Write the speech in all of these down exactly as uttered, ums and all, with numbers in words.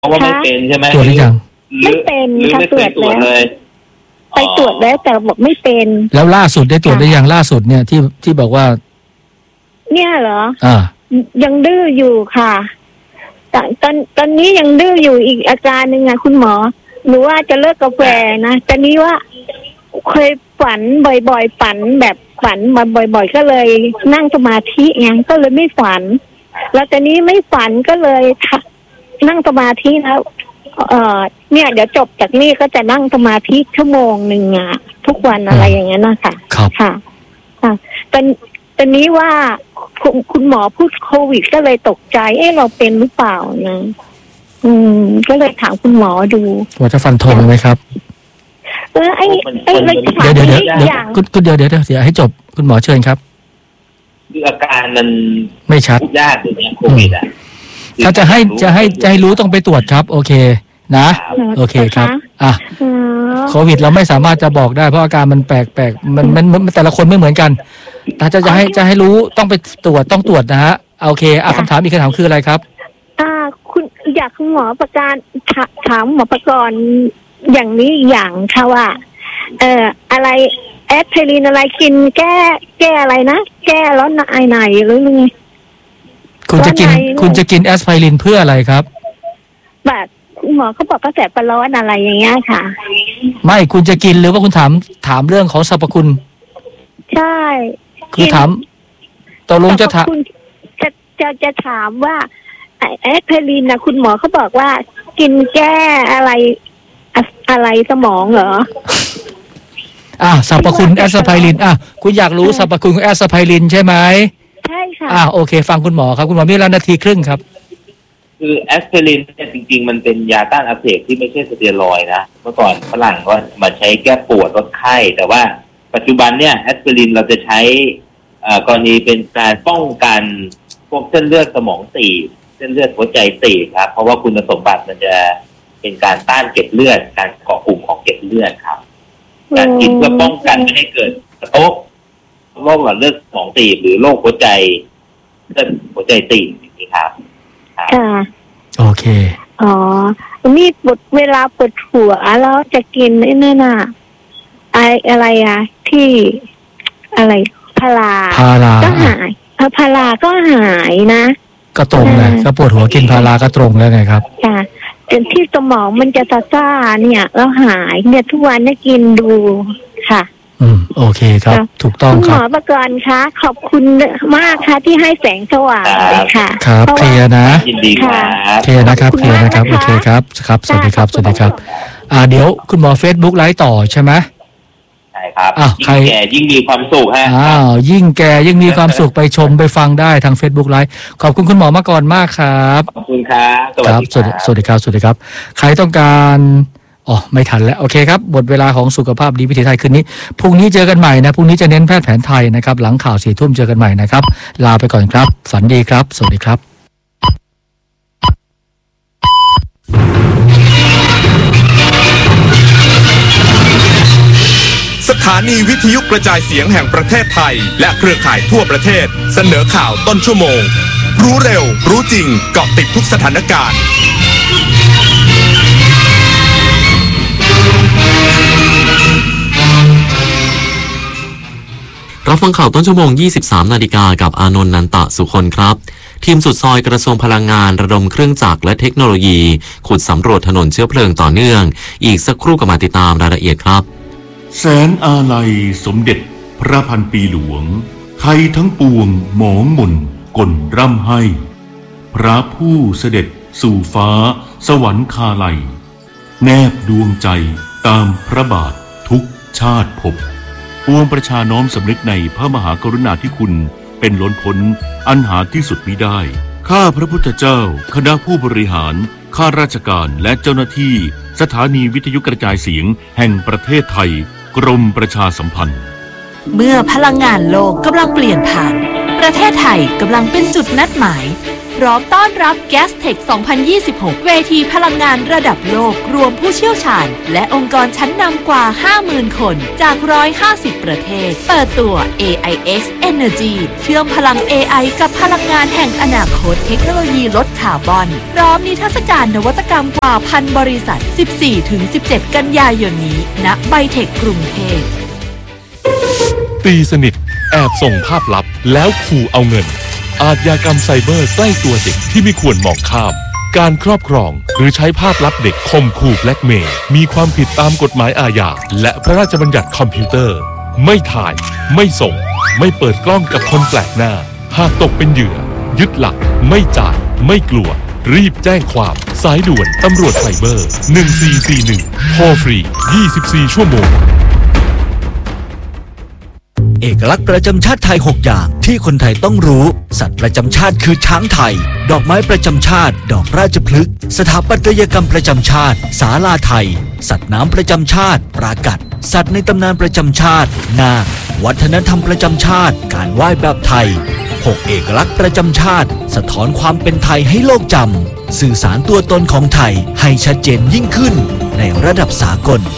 เพราะว่าไม่เป็นใช่ไหมตรวจหรือยังไม่เป็นค่ะตรวจแล้วไปตรวจแล้วแต่บอกไม่เป็นแล้วล่าสุดได้ตรวจได้ยังล่าสุดเนี่ยที่ที่บอกว่าเนี่ยเหรออ่ายังดื้ออยู่ค่ะแต่ตอนตอนนี้ยังดื้ออยู่อีกอาการหนึ่งอะคุณหมอหนูว่าจะเลิกกาแฟนะแต่นี้ว่าเคยฝันบ่อยๆฝันแบบฝันมาบ่อยๆก็เลยนั่งสมาธิไงก็เลยไม่ฝันแล้วตอนนี้ไม่ฝันก็เลยนั่งสมาธิแล้วเอ่อเนี่ยเดี๋ยวจบจากนี้ก็จะนั่งสมาธิชั่วโมงหนึ่งอ่ะทุกวันอะไรอย่างเงี้ยนะคะครับค่ะค่ะตอนตอนนี้ว่าคุณคุณหมอพูดโควิดก็เลยตกใจเอ๊ะเราเป็นหรือเปล่านะอืมก็เลยถามคุณหมอดูว่าจะฟันธงไหมครับเออไอ้ไอ้เดี๋ยวเดี๋ยวเดี๋ยวเดี๋ยวคุณเดี๋ยวเดี๋ยวเดี๋ยวเสียให้จบคุณหมอเชิญครับคืออาการมันไม่ชัดยากอย่างเงี้ยโควิดอ่ะถ้าจะให้จะให้จะให้รู้ต้องไปตรวจครับโอเคนะโอเคครับอ่ะโควิดเราไม่สามารถจะบอกได้เพราะอาการมันแปลกแปลกมันมันแต่ละคนไม่เหมือนกันแต่จะจะให้จะให้รู้ต้องไปตรวจต้องตรวจนะฮะโอเคอ่ะคำถามอีกคำถามคืออะไรครับอ่าคุณอยากคุณหมอประการถามหมอประกรณ์อย่างนี้อย่างค่ะว่าเอ่ออะไรแอสไพรินอะไรกินแก้แก้อะไรนะแก้ร้อนในไหนหรือไงคุณจะกินคุณจะกินแอสไพรินเพื่ออะไรครับแบบคุณหมอเขาบอกกระแสปร้อนอะไรอย่างเงี้ยค่ะไม่คุณจะกินหรือว่าคุณถามถามเรื่องของสรรพคุณใช่คือถามตกลงจะถามจะจะจะถามว่าแอสไพรินนะคุณหมอเขาบอกว่ากินแก้อะไรอะไรสมองเหรออ่าสรรพคุณแอสไพรินอ่ะคุณอยากรู้สรรพคุณของแอสไพรินใช่ไหมใช่ค่ะอ่าโอเคฟังคุณหมอครับคุณหมอมีเวลานาทีครึ่งครับคือแอสไพรินเนี่ยจริงๆมันเป็นยาต้านอักเสบที่ไม่ใช่สเตียรอยด์นะเมื่อก่อนฝรั่งก็มาใช้แก้ปวดลดไข้แต่ว่าปัจจุบันเนี่ยแอสไพรินเราจะใช้กรณีเป็นการป้องกันพวกเส้นเลือดสมองตีบเส้นเลือดหัวใจตีบครับเพราะว่าคุณสมบัติมันจะเป็นการต้านเกล็ดเลือดการเกาะกลุ่มของเกล็ดเลือดครับการกินเพื่อป้องกันไม่ให้เกิดสโตรกโรคหลอดเลือดสมองตีบหรือโรคหัวใจเส้นหัวใจตีบอย่างนี้ครับค่ะโอเคอ๋อนี่ปวดเวลาปวดหัวแล้วจะกินไอ้นั่นน่ะไออะไรอ่ะที่อะไรพาราพาราก็หายพาราก็หายนะก็ตรงเลยก็ปวดหัวกินพาราก็ตรงแล้วไงครับค่ะแต่ที่สมองมันจะซ่าเนี่ยแล้วหายเนี่ยทุกวันได้กินดูค่ะอืมโอเคครับถูกต้องครับหมอประกรณ์คะขอบคุณมากค่ะที่ให้แสงสว่างเลยค่ะครับเคลียร์นะยินดีครับเคลียร์นะครับเคลียร์นะครับโอเคครับครับสวัสดีครับสวัสดีครับอ่าเดี๋ยวคุณหมอ Facebook ไลฟ์ต่อใช่ไหมใช่ครับอ้าวใครแก่ยิ่งมีความสุขฮะอ้าวยิ่งแก่ยิ่งมีความสุขไปชมไปฟังได้ทาง Facebook ไลฟ์ขอบคุณคุณหมอมาก่อนมากครับขอบคุณครับสวัสดีครับสวัสดีครับสวัสดีครับใครต้องการอ๋อไม่ทันแล้วโอเคครับหมดเวลาของสุขภาพดีวิถีไทยคืนนี้พรุ่งนี้เจอกันใหม่นะพรุ่งนี้จะเน้นแพทย์แผนไทยนะครับหลังข่าวสี่ทุ่มเจอกันใหม่นะครับลาไปก่อนครับฝันดีครับสวัสดีครับสถานีวิทยุกระจายเสียงแห่งประเทศไทยและเครือข่ายทั่วประเทศเสนอข่าวต้นชั่วโมงรู้เร็วรู้จริงเกาะติดทุกสถานการณ์รับฟังข่าวต้นชั่วโมง ยี่สิบสาม นาฬิกากับอานนท์ นันตะสุคนครับทีมสุดซอยกระทรวงพลังงานระดมเครื่องจักรและเทคโนโลยีขุดสำรวจถนนเชื้อเพลิงต่อเนื่องอีกสักครู่ก็มาติดตามรายละเอียดครับแสนอาลัยสมเด็จพระพันปีหลวงไทยทั้งปวงหมองหม่นก่นร่ำให้พระผู้เสด็จสู่ฟ้าสวรรคาลัยแนบดวงใจตามพระบาททุกชาติภพปวงประชาน้อมสำนึกในพระมหากรุณาธิคุณเป็นล้นพ้นอันหาที่สุดมิได้ข้าพระพุทธเจ้าคณะผู้บริหารข้าราชการและเจ้าหน้าที่สถานีวิทยุกระจายเสียงแห่งประเทศไทยกรมประชาสัมพันธ์เมื่อพลังงานโลกกำลังเปลี่ยนผ่านประเทศไทยกำลังเป็นจุดนัดหมายพร้อมต้อนรับ Gastech สองพันยี่สิบหก เวทีพลังงานระดับโลกรวมผู้เชี่ยวชาญและองค์กรชั้นนำกว่า ห้าหมื่น คนจากหนึ่งร้อยห้าสิบประเทศเปิดตัว เอ ไอ เอ็กซ์ Energy เชื่อมพลัง เอ ไอ กับพลังงานแห่งอนาคตเทคโนโลยีลดคาร์บอนพร้อมนิทรรศการนวัตกรรมกว่าพันบริษัท สิบสี่ถึงสิบเจ็ด กันยายนนี้ณไบเทคกรุงเทพตีสนิทแอบส่งภาพลับแล้วขู่เอาเงินอาชญากรรมไซเบอร์ใกล้ตัวเด็กที่ไม่ควรมองข้ามการครอบครองหรือใช้ภาพลับเด็กข่มขู่แบล็กเมย์มีความผิดตามกฎหมายอาญาและพระราชบัญญัติคอมพิวเตอร์ไม่ถ่ายไม่ส่งไม่เปิดกล้องกับคนแปลกหน้าหากตกเป็นเหยื่อยึดหลักไม่จ่ายไม่กลัวรีบแจ้งความสายด่วนตำรวจไซเบอร์หนึ่งสี่สี่หนึ่งโทรฟรียี่สิบสี่ชั่วโมงเอกลักษณ์ประจำชาติไทยหกอย่างที่คนไทยต้องรู้สัตว์ประจำชาติคือช้างไทยดอกไม้ประจำชาติดอกราชพฤกษ์สถาปัตยกรรมประจำชาติศาลาไทยสัตว์น้ำประจำชาติปรากัดสัตว์ในตำนานประจำชาตินาควัฒนธรรมประจำชาติการไหว้แบบไทยหกเอกลักษณ์ประจำชาติสะท้อนความเป็นไทยให้โลกจำสื่อสารตัวตนของไทยให้ชัดเจนยิ่งขึ้นในระดับสากล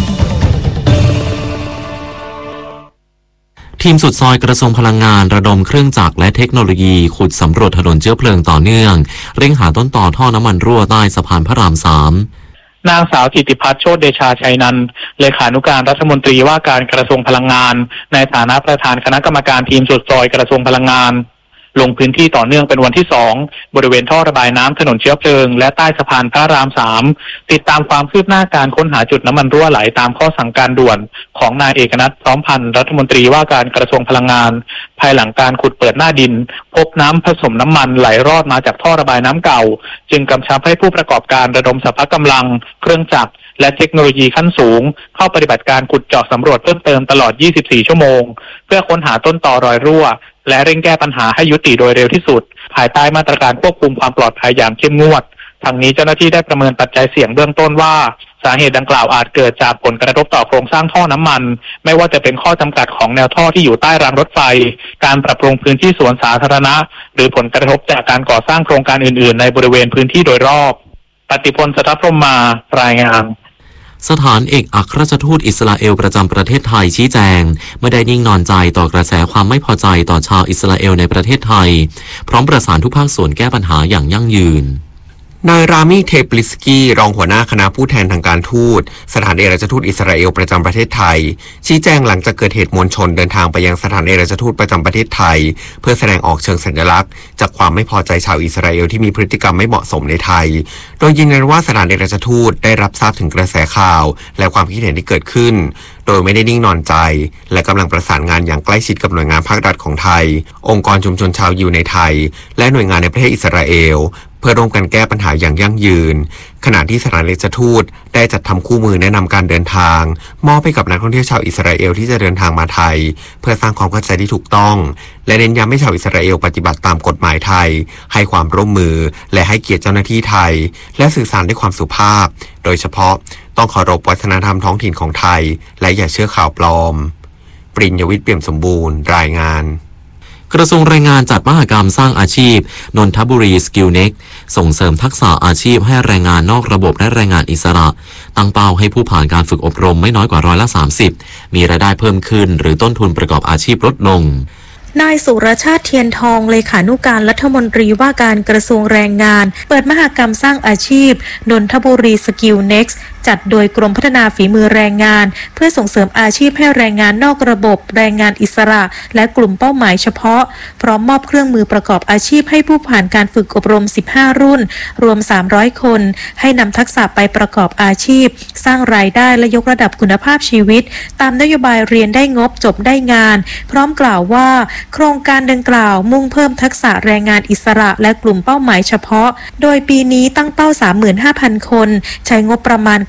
ทีมสุดซอยกระทรวงพลังงานระดมเครื่องจักรและเทคโนโลยีขุดสำรวจถนนเชื้อเพลิงต่อเนื่องเร่งหาต้นต่อท่อน้ำมันรั่วใต้สะพานพระรามสามนางสาวธิติพัฒน์โชติเดชาชัยนันท์เลขานุการรัฐมนตรีว่าการกระทรวงพลังงานในฐานะประธานคณะกรรมการทีมสุดซอยกระทรวงพลังงานลงพื้นที่ต่อเนื่องเป็นวันที่สองบริเวณท่อระบายน้ำถนนเชื้อเพลิงและใต้สะพานพระรามสามติดตามความคืบหน้าการค้นหาจุดน้ำมันรั่วไหลตามข้อสั่งการด่วนของนายเอกนัทพร้อมพันธ์รัฐมนตรีว่าการกระทรวงพลังงานภายหลังการขุดเปิดหน้าดินพบน้ำผสมน้ำมันไหลรอดมาจากท่อระบายน้ำเก่าจึงกำชับให้ผู้ประกอบการระดมสรรพกำลังเครื่องจักรและเทคโนโลยีขั้นสูงเข้าปฏิบัติการขุดเจาะสำรวจเพิ่มเติมตลอดยี่สิบสี่ชั่วโมงเพื่อค้นหาต้นตอรอยรั่วและเร่งแก้ปัญหาให้ยุติโดยเร็วที่สุดภายใต้มาตรการควบคุมความปลอดภัยอย่างเข้มงวดทั้งนี้เจ้าหน้าที่ได้ประเมินปัจจัยเสี่ยงเบื้องต้นว่าสาเหตุดังกล่าวอาจเกิดจากผลกระทบต่อโครงสร้างท่อน้ำมันไม่ว่าจะเป็นข้อจำกัดของแนวท่อที่อยู่ใต้รางรถไฟการปรับปรุงพื้นที่สวนสาธารณะหรือผลกระทบจากการก่อสร้างโครงการอื่นๆในบริเวณพื้นที่โดยรอบปฏิพล สัทธพรหมมารายงานสถานเอกอัครราชทูตอิสราเอลประจำประเทศไทยชี้แจงไม่ได้นิ่งนอนใจต่อกระแสความไม่พอใจต่อชาวอิสราเอลในประเทศไทยพร้อมประสานทุกภาคส่วนแก้ปัญหาอย่างยั่งยืนนายรามีเทปลิสกี้รองหัวหน้าคณะผู้แทนทางการทูตสถานเอกอัครราชทูตอิสราเอลประจำประเทศไทยชี้แจงหลังจากเกิดเหตุมวลชนเดินทางไปยังสถานเอกอัครราชทูตประจำประเทศไทยเพื่อแสดงออกเชิงสัญลักษณ์จากความไม่พอใจชาวอิสราเอลที่มีพฤติกรรมไม่เหมาะสมในไทยโดยยืนยันว่าสถานเอกอัครราชทูตได้รับทราบถึงกระแสข่าวและความคิดเห็นที่เกิดขึ้นโดยไม่ได้นิ่งนอนใจและกำลังประสานงานอย่างใกล้ชิดกับหน่วยงานภาครัฐของไทยองค์กรชุมชนชาวยิวในไทยและหน่วยงานในประเทศอิสราเอลเพื่อร่วมกันแก้ปัญหาอย่างยั่งยืนขณะที่สถานเอกอัครราชทูตได้จัดทำคู่มือแนะนำการเดินทางมอบให้กับนักท่องเที่ยวชาวอิสราเอลที่จะเดินทางมาไทยเพื่อสร้างความเข้าใจที่ถูกต้องและเน้นย้ำให้ชาวอิสราเอลปฏิบัติตามกฎหมายไทยให้ความร่วมมือและให้เกียรติเจ้าหน้าที่ไทยและสื่อสารด้วยความสุภาพโดยเฉพาะต้องเคารพวัฒนธรรมท้องถิ่นของไทยและอย่าเชื่อข่าวปลอมปริญญวิทย์เปี่ยมสมบูรณ์รายงานกระทรวงแรงงานจัดมหกรรมสร้างอาชีพนนทบุรีสกิลเน็กส่งเสริมทักษะอาชีพให้แรงงานนอกระบบและแรงงานอิสระตั้งเป้าให้ผู้ผ่านการฝึกอบรมไม่น้อยกว่าร้อยละสามสิบมีรายได้เพิ่มขึ้นหรือต้นทุนประกอบอาชีพลดลงนายสุรชาติเทียนทองเลขานุการรัฐมนตรีว่าการกระทรวงแรงงานเปิดมหกรรมสร้างอาชีพนนทบุรีสกิลเน็กซ์จัดโดยกรมพัฒนาฝีมือแรงงานเพื่อส่งเสริมอาชีพให้แรงงานนอกระบบแรงงานอิสระและกลุ่มเป้าหมายเฉพาะพร้อมมอบเครื่องมือประกอบอาชีพให้ผู้ผ่านการฝึกอบรมสิบห้ารุ่นรวมสามร้อยคนให้นำทักษะไปประกอบอาชีพสร้างรายได้และยกระดับคุณภาพชีวิตตามนโยบายเรียนได้งบจบได้งานพร้อมกล่าวว่าโครงการดังกล่าวมุ่งเพิ่มทักษะแรงงานอิสระและกลุ่มเป้าหมายเฉพาะโดยปีนี้ตั้งเป้า สามหมื่นห้าพัน คนใช้งบประมาณกว่า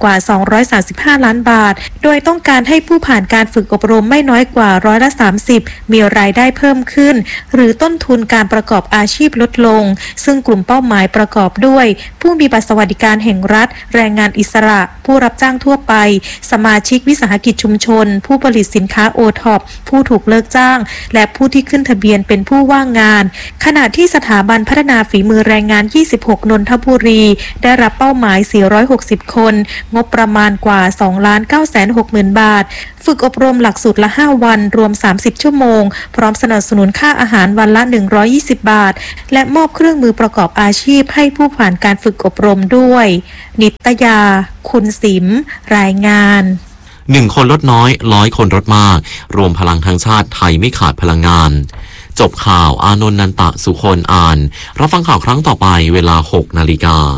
ว่าสองร้อยสามสิบห้าล้านบาทโดยต้องการให้ผู้ผ่านการฝึกอบรมไม่น้อยกว่าร้อยละสามสิบมีรายได้เพิ่มขึ้นหรือต้นทุนการประกอบอาชีพลดลงซึ่งกลุ่มเป้าหมายประกอบด้วยผู้มีบัตรสวัสดิการแห่งรัฐแรงงานอิสระผู้รับจ้างทั่วไปสมาชิกวิสาหกิจชุมชนผู้ผลิตสินค้าโอท็อปผู้ถูกเลิกจ้างและผู้ที่ขึ้นทะเบียนเป็นผู้ว่างงานขณะที่สถาบันพัฒนาฝีมือแรงงานยี่สิบหกนนทบุรีได้รับเป้าหมายสี่ร้อยหกสิบคนงบประมาณกว่า สองล้านเก้าแสนหกหมื่น บาทฝึกอบรมหลักสูตรละห้าวันรวมสามสิบชั่วโมงพร้อมสนับสนุนค่าอาหารวันละหนึ่งร้อยยี่สิบบาทและมอบเครื่องมือประกอบอาชีพให้ผู้ผ่านการฝึกอบรมด้วยนิตยาคุณสิมรายงานหนึ่งคนลดน้อยร้อยคนลดมากรวมพลังทางชาติไทยไม่ขาดพลังงานจบข่าวอานนท์นันตะสุคนอ่านรับฟังข่าวครั้งต่อไปเวลาหกนาฬิกา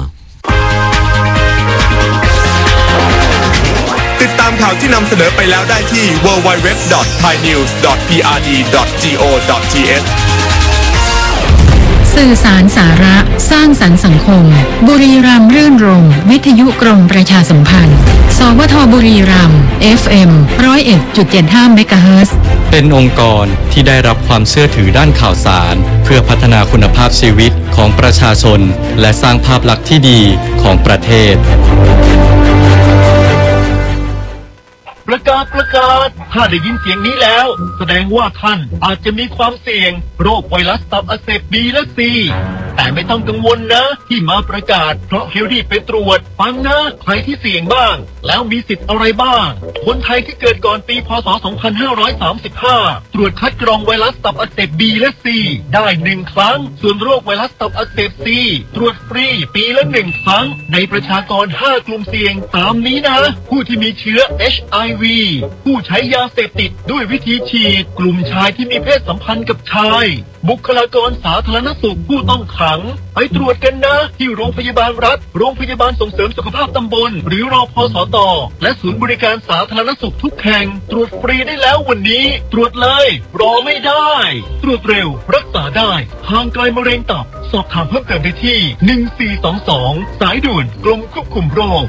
ติดตามข่าวที่นำเสนอไปแล้วได้ที่ ดับเบิลยู ดับเบิลยู ดับเบิลยู ดอท ไทยนิวส์ ดอท พี อาร์ ดี ดอท จี โอ ดอท ที เอสสื่อสารสาระสร้างสรรค์สังคมบุรีรัมย์รื่นรมย์วิทยุกรมประชาสัมพันธ์สวทบุรีรัมย์ เอฟ เอ็ม หนึ่งศูนย์เอ็ดจุดเจ็ดห้า เมกะเฮิรตซ์เป็นองค์กรที่ได้รับความเชื่อถือด้านข่าวสารเพื่อพัฒนาคุณภาพชีวิตของประชาชนและสร้างภาพลักษณ์ที่ดีของประเทศประกาศประกาศถ้าได้ยินเสียงนี้แล้วแสดงว่าท่านอาจจะมีความเสี่ยงโรคไวรัสตับอักเสบ บี และ ซี แต่ไม่ต้องกังวลนะที่มาประกาศเพราะเฮลดี้ไปตรวจฟังนะใครที่เสี่ยงบ้างแล้วมีสิทธิ์อะไรบ้างคนไทยที่เกิดก่อนปีพ.ศ. สองพันห้าร้อยสามสิบห้าตรวจคัดกรองไวรัสตับอักเสบ บี และ ซี ได้หนึ่งครั้งส่วนโรคไวรัสตับอักเสบ ซี ตรวจฟรีปีละหนึ่งครั้งในประชากรห้ากลุ่มเสี่ยงตามนี้นะผู้ที่มีเชื้อ เอช ไอ วี ผู้ใช้ยาเสพติดด้วยวิธีฉีดกลุ่มชายที่มีเพศสัมพันธ์กับชายบุคลากรสาธารณสุขผู้ต้องขังไปตรวจกันนะที่โรงพยาบาลรัฐโรงพยาบาลส่งเสริมสุขภาพตำบลหรือรพสตและศูนย์บริการสาธารณสุขทุกแห่งตรวจฟรีได้แล้ววันนี้ตรวจเลยรอไม่ได้ตรวจเร็วรักษาได้ห่างไกลมะเร็งตับสอบถามเพิ่มเติมได้ที่หนึ่งสี่สองสองสายด่วนกรมควบคุมโรค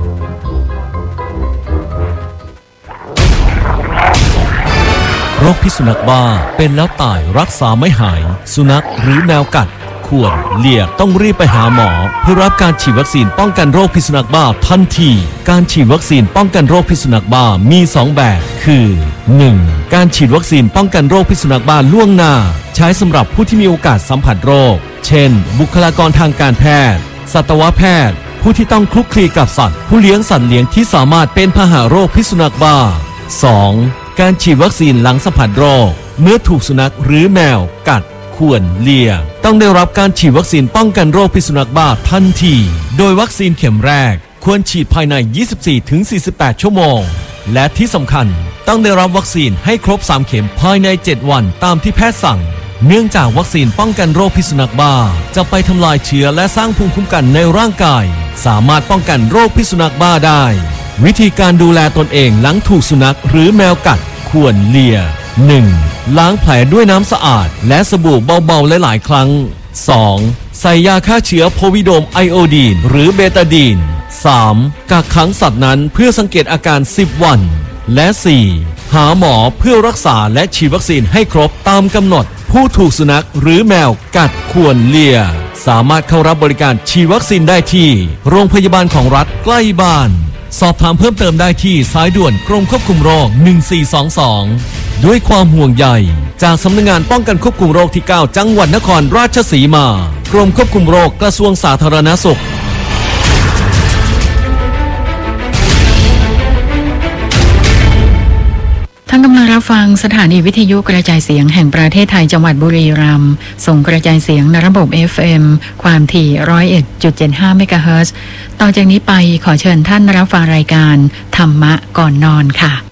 โรคพิษสุนัขบ้าเป็นแล้วตายรักษาไม่หายสุนัขหรือแมวกัดควรเลี่ยต้องรีบไปหาหมอเพื่อรับการฉีดวัคซีนป้องกันโรคพิษสุนัขบ้าทันทีการฉีดวัคซีนป้องกันโรคพิษสุนัขบ้ามีสองแบบคือ หนึ่ง การฉีดวัคซีนป้องกันโรคพิษสุนัขบ้าล่วงหน้าใช้สำหรับผู้ที่มีโอกาสสัมผัสโรคเช่นบุคลากรทางการแพทย์สัตวแพทย์ผู้ที่ต้องคลุกคลีกับสัตว์ผู้เลี้ยงสัตว์เลี้ยงที่สามารถเป็นพาหะโรคพิษสุนัขบ้า สอง การฉีดวัคซีนหลังสัมผัสโรคเมื่อถูกสุนัขหรือแมวกัดข่วนเลียต้องได้รับการฉีดวัคซีนป้องกันโรคพิษสุนัขบ้าทันทีโดยวัคซีนเข็มแรกควรฉีดภายใน ยี่สิบสี่ถึงสี่สิบแปด ชั่วโมงและที่สำคัญต้องได้รับวัคซีนให้ครบสามเข็มภายในเจ็ดวันตามที่แพทย์สั่งเนื่องจากวัคซีนป้องกันโรคพิษสุนัขบ้าจะไปทำลายเชื้อและสร้างภูมิคุ้มกันในร่างกายสามารถป้องกันโรคพิษสุนัขบ้าได้วิธีการดูแลตนเองหลังถูกสุนัขหรือแมวกัดควรเลีย หนึ่ง ล้างแผลด้วยน้ำสะอาดและสบู่เบาๆหลายๆครั้ง สอง ใส่ยาฆ่าเชื้อโพวิโดมไอโอดีนหรือเบตาดีน สาม กักขังสัตว์นั้นเพื่อสังเกตอาการสิบวันและ สี่ หาหมอเพื่อรักษาและฉีดวัคซีนให้ครบตามกำหนดผู้ถูกสุนัขหรือแมวกัดควรเลียสามารถเข้ารับบริการฉีดวัคซีนได้ที่โรงพยาบาลของรัฐใกล้บ้านสอบถามเพิ่มเติมได้ที่สายด่วนกรมควบคุมโรคหนึ่งสี่สองสองด้วยความห่วงใยจากสำนักงานป้องกันควบคุมโรคที่เก้าจังหวัดนครราชสีมากรมควบคุมโรคกระทรวงสาธารณสุขท่านกำลังรับฟังสถานีวิทยุกระจายเสียงแห่งประเทศไทยจังหวัดบุรีรัมย์ส่งกระจายเสียงในระบบ เอฟ เอ็ม ความถี่ หนึ่งศูนย์เอ็ดจุดเจ็ดห้า เมกะเฮิรตซ์ต่อจากนี้ไปขอเชิญท่านรับฟังรายการธรรมะก่อนนอนค่ะ